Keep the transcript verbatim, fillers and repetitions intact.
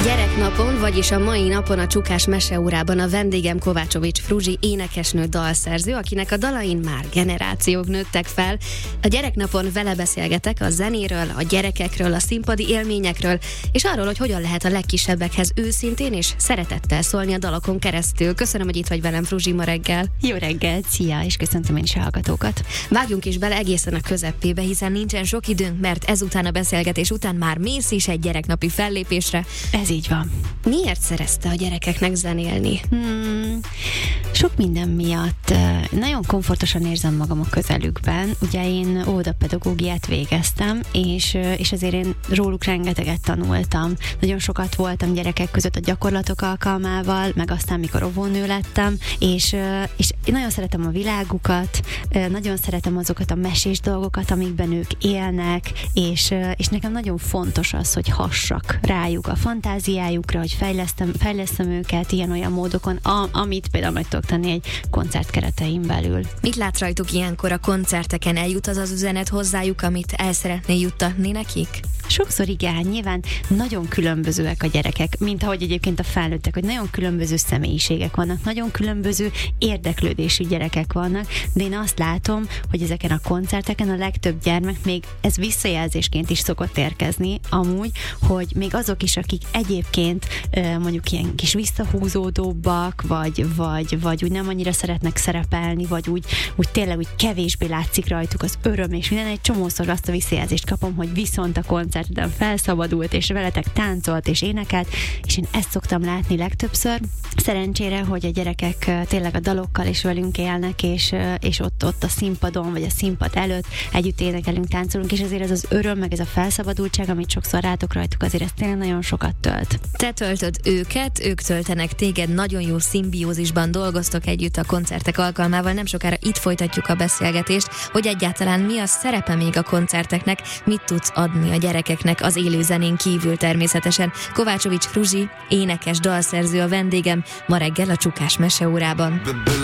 Gyereknapon, vagyis a mai napon a Csukás Meseórában a vendégem Kovácsovics Fruzsi énekesnő, dalszerző, akinek a dalain már generációk nőttek fel. A gyereknapon vele beszélgetek a zenéről, a gyerekekről, a színpadi élményekről, és arról, hogy hogyan lehet a legkisebbekhez őszintén és szeretettel szólni a dalokon keresztül. Köszönöm, hogy itt vagy velem, Fruzsi, ma reggel. Jó reggelt, szia, és köszöntöm én is a hallgatókat. Vágjunk is bele egészen a közepébe, hiszen nincsen sok időnk, mert ezután a beszélgetés után már mész is egy gyereknapi fellépésre. Ez így van. Miért szerezte a gyerekeknek zenélni? Hmm, sok minden miatt. Nagyon komfortosan érzem magam a közelükben. Ugye én óvodapedagógiát végeztem, és, és azért én róluk rengeteget tanultam. Nagyon sokat voltam gyerekek között a gyakorlatok alkalmával, meg aztán mikor óvónő lettem, és, és én nagyon szeretem a világukat, nagyon szeretem azokat a mesés dolgokat, amikben ők élnek, és, és nekem nagyon fontos az, hogy hassak rájuk a fantáziájukra, hogy fejlesztem, fejlesztem őket ilyen-olyan módokon, a, amit például meg tudok tenni egy koncert keretein belül. Mit látsz rajtuk ilyenkor a koncerteken? Eljut az az üzenet hozzájuk, amit el szeretnél juttatni nekik? Sokszor igen, nyilván nagyon különbözőek a gyerekek, mint ahogy egyébként a felnőttek, hogy nagyon különböző személyiségek vannak, nagyon különböző érdeklődésű gyerekek vannak, de én azt látom, hogy ezeken a koncerteken a legtöbb gyermek, még ez visszajelzésként is szokott érkezni amúgy, hogy még azok is, akik egyébként mondjuk ilyen kis visszahúzódóbbak, vagy, vagy, vagy úgy nem annyira szeretnek szerepelni, vagy úgy, úgy tényleg úgy kevésbé látszik rajtuk az öröm, és minden, egy csomószor azt a visszajelzést kapom, hogy viszont a koncerten felszabadult, és veletek táncolt, és énekelt, és én ezt szoktam látni legtöbbször. Szerencsére, hogy a gyerekek tényleg a dalokkal is velünk élnek, és, és ott, ott a színpadon, vagy a színpad előtt együtt énekelünk, táncolunk, és azért ez az öröm, meg ez a felszabadultság, amit sokszor rátok rajtuk, azért ez tényleg nagyon sokat tölt. Te töltöd őket, ők töltenek téged, nagyon jó szimbiózisban dolgoztok együtt a koncertek alkalmával. Nem sokára itt folytatjuk a beszélgetést, hogy egyáltalán mi a szerepe még a koncerteknek, mit tudsz adni a gyerekeknek az élő zenén kívül természetesen. Kovácsovics Fruzsi, énekes, dalszerző a vendégem ma reggel a Csukás Meseórában.